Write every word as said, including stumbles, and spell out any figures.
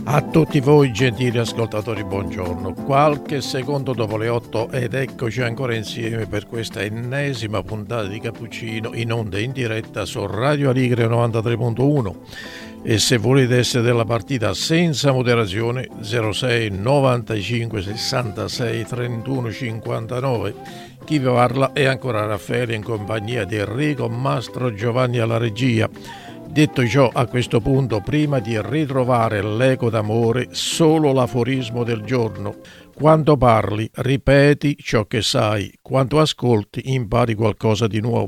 A tutti voi gentili ascoltatori, buongiorno. Qualche secondo dopo le otto ed eccoci ancora insieme per questa ennesima puntata di Cappuccino in onda in diretta su Radio Aligre novantatré virgola uno. E se volete essere della partita senza moderazione, zero sei novantacinque sessantasei trentuno cinquantanove. Chi vi parla è ancora Raffaele in compagnia di Enrico Mastro Giovanni alla regia. Detto ciò, a questo punto, prima di ritrovare l'eco d'amore, solo l'aforismo del giorno. Quando parli, ripeti ciò che sai. Quando ascolti, impari qualcosa di nuovo.